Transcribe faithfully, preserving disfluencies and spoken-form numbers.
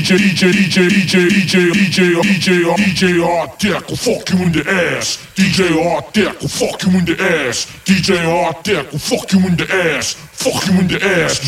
DJ, DJ, DJ, DJ, DJ, DJ, DJ Art Deck will fuck you in the ass. D J Art Deck will fuck you in the ass. D J Art Deck will fuck you in the ass. Fuck you in the ass.